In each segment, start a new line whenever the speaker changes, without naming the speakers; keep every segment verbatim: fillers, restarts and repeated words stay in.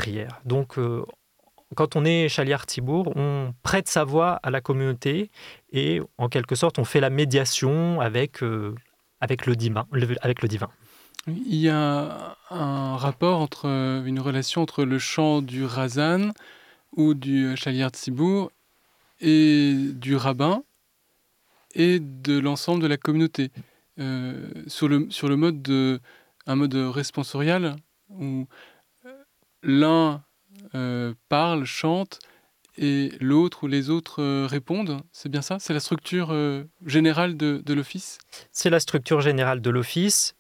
prière. Donc, euh, quand on est Chaliar Tzibour, on prête sa voix à la communauté et, en quelque sorte, on fait la médiation avec, euh, avec, le divin, le, avec le divin.
Il y a un rapport entre une relation entre le chant du Razan ou du Chaliar Tzibour et du rabbin et de l'ensemble de la communauté euh, sur le sur le mode de un mode responsorial où l'un euh, parle, chante et l'autre ou les autres euh, répondent. C'est bien ça? C'est la structure euh, générale de, de l'office?
C'est la structure générale de l'office.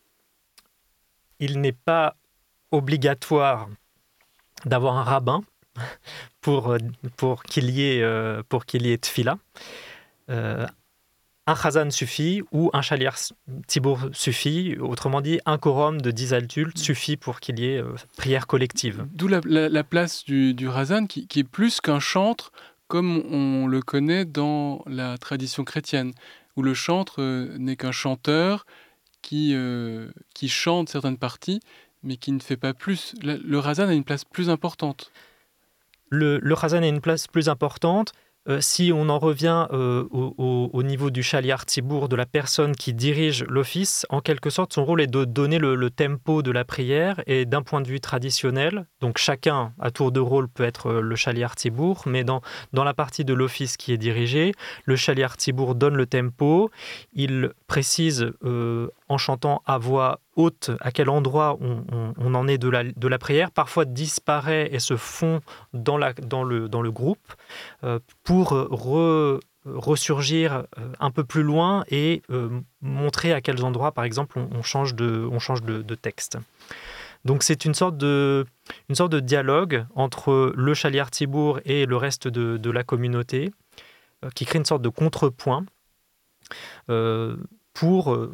Il n'est pas obligatoire d'avoir un rabbin pour, pour qu'il y ait, euh, pour qu'il y ait tfila. Euh, un chazan suffit ou un Chaliar Tzibour suffit. Autrement dit, un quorum de dix adultes suffit pour qu'il y ait euh, prière collective.
D'où la, la, la place du, du Razan qui, qui est plus qu'un chantre comme on le connaît dans la tradition chrétienne, où le chantre euh, n'est qu'un chanteur qui, euh, qui chante certaines parties, mais qui ne fait pas plus. Le, le Razan a une place plus importante.
Le, le Chazan a une place plus importante. Euh, si on en revient euh, au, au, au niveau du Chaliar Tzibour, de la personne qui dirige l'office, en quelque sorte, son rôle est de donner le, le tempo de la prière et d'un point de vue traditionnel, donc chacun à tour de rôle peut être le Chaliar Tzibour, mais dans, dans la partie de l'office qui est dirigée, le Chaliar Tzibour donne le tempo, il précise euh, en chantant à voix haute à quel endroit on, on, on en est de la, de la prière, parfois disparaît et se fond dans, la, dans, le, dans le groupe euh, pour re, ressurgir euh, un peu plus loin et euh, montrer à quels endroits, par exemple, on, on change, de, on change de, de texte. Donc c'est une sorte de, une sorte de dialogue entre le Chaliar Tzibour et le reste de, de la communauté euh, qui crée une sorte de contrepoint euh, pour... Euh,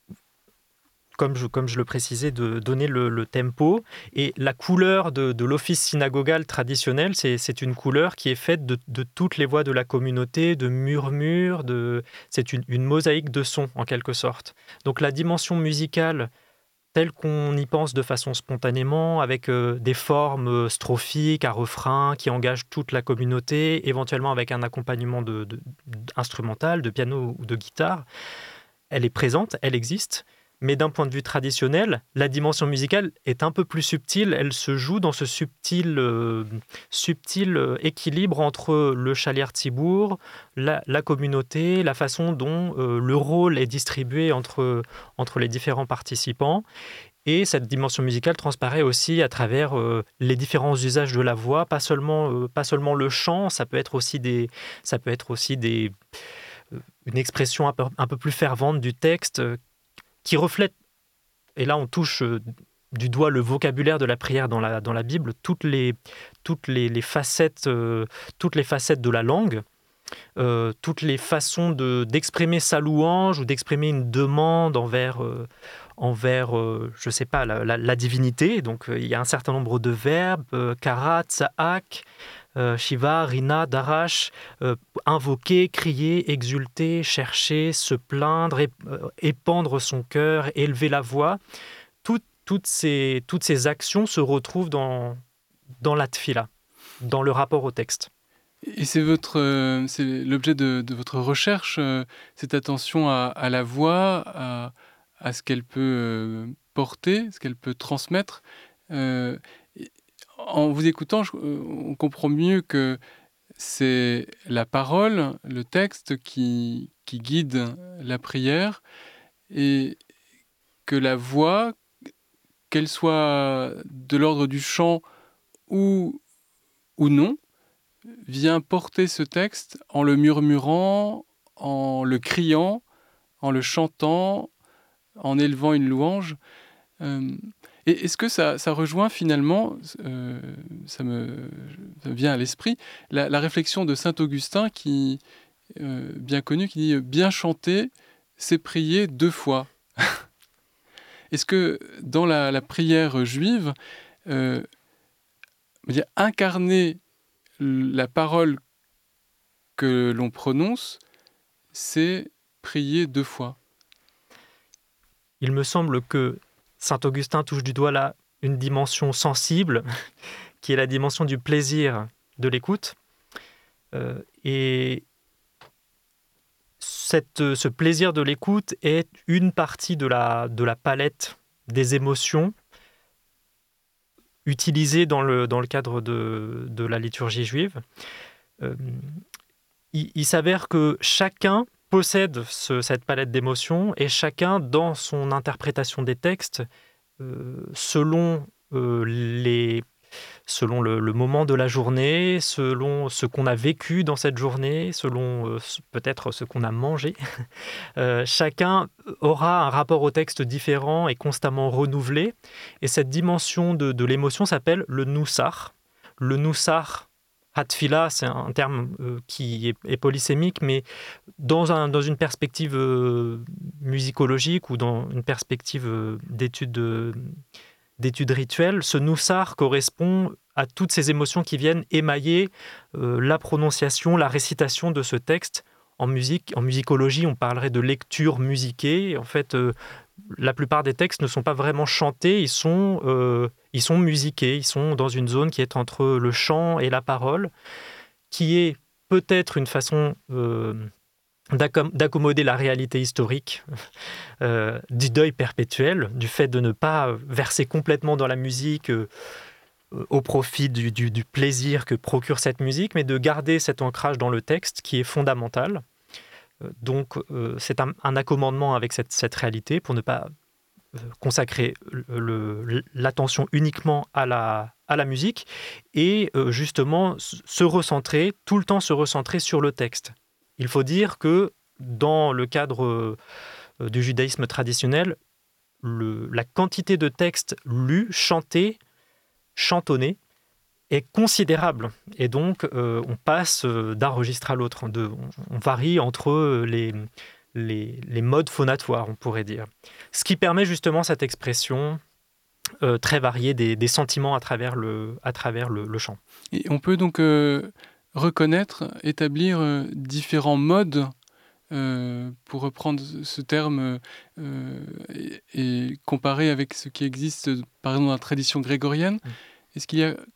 Comme je, comme je le précisais, de donner le, le tempo. Et la couleur de, de l'office synagogal traditionnel, c'est, c'est une couleur qui est faite de, de toutes les voix de la communauté, de murmures, de... c'est une, une mosaïque de sons, en quelque sorte. Donc la dimension musicale, telle qu'on y pense de façon spontanément, avec euh, des formes strophiques, à refrain, qui engagent toute la communauté, éventuellement avec un accompagnement de, de, instrumental, de piano ou de guitare, elle est présente, elle existe. Mais d'un point de vue traditionnel, la dimension musicale est un peu plus subtile. Elle se joue dans ce subtil, euh, subtil équilibre entre le Chaliar Tzibour, la, la communauté, la façon dont euh, le rôle est distribué entre, entre les différents participants. Et cette dimension musicale transparaît aussi à travers euh, les différents usages de la voix, pas seulement, euh, pas seulement le chant, ça peut être aussi des... Ça peut être aussi des une expression un peu, un peu plus fervente du texte qui reflète, et là on touche du doigt le vocabulaire de la prière dans la, dans la Bible, toutes les, toutes les, les, facettes, euh, toutes les facettes de la langue, euh, toutes les façons de, d'exprimer sa louange ou d'exprimer une demande envers, euh, envers euh, je ne sais pas, la, la, la divinité. Donc euh, il y a un certain nombre de verbes, euh, karat, sa'ak, Euh, Shiva, Rina, Darash, euh, invoquer, crier, exulter, chercher, se plaindre, ép- euh, épandre son cœur, élever la voix. Tout, toutes, ces, toutes ces actions se retrouvent dans, dans la tfila, dans le rapport au texte.
Et c'est, votre, euh, c'est l'objet de, de votre recherche, euh, cette attention à, à la voix, à, à ce qu'elle peut euh, porter, ce qu'elle peut transmettre. Euh, En vous écoutant, je, euh, on comprend mieux que c'est la parole, le texte qui, qui guide la prière et que la voix, qu'elle soit de l'ordre du chant ou, ou non, vient porter ce texte en le murmurant, en le criant, en le chantant, en élevant une louange. Euh, Et est-ce que ça, ça rejoint finalement, euh, ça, me, ça me vient à l'esprit, la, la réflexion de saint Augustin, qui, euh, bien connu, qui dit « bien chanter, c'est prier deux fois ». Est-ce que dans la, la prière juive, euh, dire, incarner la parole que l'on prononce, c'est prier deux fois?
Il me semble que saint Augustin touche du doigt là une dimension sensible qui est la dimension du plaisir de l'écoute. Euh, et cette, ce plaisir de l'écoute est une partie de la, de la palette des émotions utilisées dans le, dans le cadre de, de la liturgie juive. Euh, il, il s'avère que chacun possède ce, cette palette d'émotions et chacun, dans son interprétation des textes, euh, selon, euh, les, selon le, le moment de la journée, selon ce qu'on a vécu dans cette journée, selon euh, peut-être ce qu'on a mangé, euh, chacun aura un rapport au texte différent et constamment renouvelé. Et cette dimension de, de l'émotion s'appelle le noussar. Le noussar, Hatfila, c'est un terme euh, qui est, est polysémique, mais dans, un, dans une perspective euh, musicologique ou dans une perspective euh, d'études, euh, d'études rituelles, ce noussar correspond à toutes ces émotions qui viennent émailler euh, la prononciation, la récitation de ce texte. En musique, en musicologie, on parlerait de lecture musiquée. En fait, euh, la plupart des textes ne sont pas vraiment chantés, ils sont, euh, ils sont musiqués, ils sont dans une zone qui est entre le chant et la parole, qui est peut-être une façon euh, d'accom- d'accommoder la réalité historique euh, du deuil perpétuel, du fait de ne pas verser complètement dans la musique euh, au profit du, du, du plaisir que procure cette musique, mais de garder cet ancrage dans le texte qui est fondamental. Donc, euh, c'est un, un accommodement avec cette, cette réalité pour ne pas euh, consacrer le, le, l'attention uniquement à la, à la musique et euh, justement se recentrer, tout le temps se recentrer sur le texte. Il faut dire que dans le cadre euh, du judaïsme traditionnel, le, la quantité de textes lus, chantés, chantonnés, est considérable. Et donc, euh, on passe d'un registre à l'autre. De, on, on varie entre les, les, les modes phonatoires, on pourrait dire. Ce qui permet justement cette expression euh, très variée des, des sentiments à travers le, à travers le, le chant.
Et on peut donc euh, reconnaître, établir euh, différents modes, euh, pour reprendre ce terme, euh, et, et comparer avec ce qui existe, par exemple, dans la tradition grégorienne. Mmh. Est-ce qu'il y a,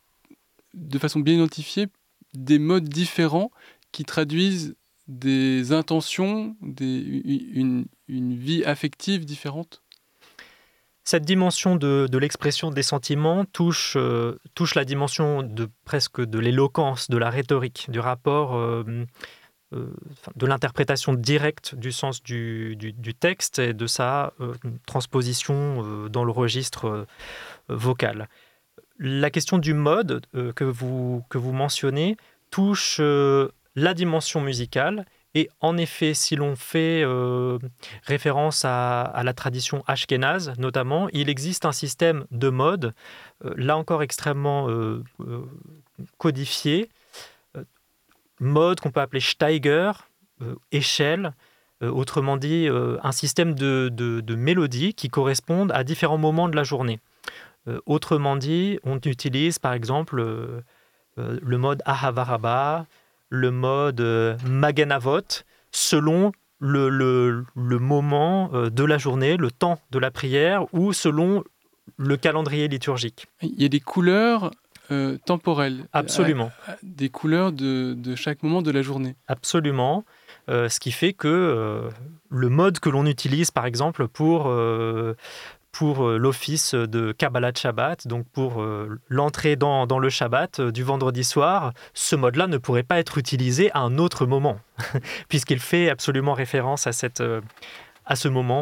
de façon bien identifiée, des modes différents qui traduisent des intentions, des, une, une vie affective différente ?
Cette dimension de, de l'expression des sentiments touche, euh, touche la dimension de, presque de l'éloquence, de la rhétorique, du rapport, euh, euh, de l'interprétation directe du sens du, du, du texte et de sa euh, transposition euh, dans le registre euh, vocal. La question du mode euh, que, vous, que vous mentionnez touche euh, la dimension musicale. Et en effet, si l'on fait euh, référence à, à la tradition ashkénaze, notamment, il existe un système de modes, euh, là encore extrêmement euh, euh, codifié, euh, mode qu'on peut appeler Steiger, euh, échelle, euh, autrement dit, euh, un système de, de, de mélodies qui correspondent à différents moments de la journée. Euh, autrement dit, on utilise par exemple euh, euh, le mode Ahavaraba, le mode euh, Magen Avot, selon le, le, le moment euh, de la journée, le temps de la prière, ou selon le calendrier liturgique.
Il y a des couleurs euh, temporelles.
Absolument.
À, à, des couleurs de, de chaque moment de la journée.
Absolument. Euh, ce qui fait que euh, le mode que l'on utilise, par exemple, pour... Euh, pour l'office de Kabbalat Shabbat, donc pour euh, l'entrée dans, dans le Shabbat euh, du vendredi soir, ce mode-là ne pourrait pas être utilisé à un autre moment, puisqu'il fait absolument référence à, cette, euh, à ce moment.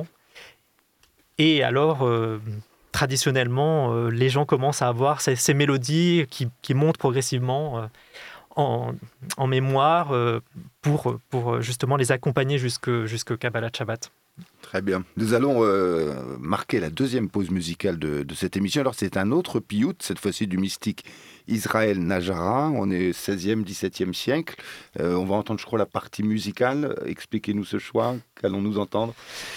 Et alors, euh, traditionnellement, euh, les gens commencent à avoir ces, ces mélodies qui, qui montent progressivement euh, en, en mémoire euh, pour, pour justement les accompagner jusque, jusque Kabbalat Shabbat.
Très bien. Nous allons euh, marquer la deuxième pause musicale de, de cette émission. Alors, c'est un autre piout, cette fois-ci du mystique Israël Najara. On est seizième, dix-septième siècle. Euh, on va entendre, je crois, la partie musicale. Expliquez-nous ce choix. Qu'allons-nous entendre ?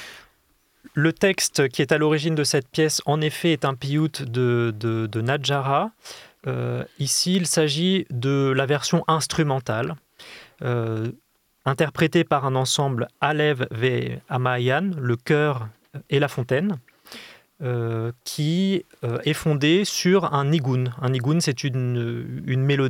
Le texte qui est à l'origine de cette pièce, en effet, est un piout de, de, de Najara. Euh, ici, il s'agit de la version instrumentale. Euh, interprété par un ensemble Alev ve Amayan, le chœur et la fontaine. euh, qui euh, est fondée sur un nigun. Un nigun, c'est une, une mélodie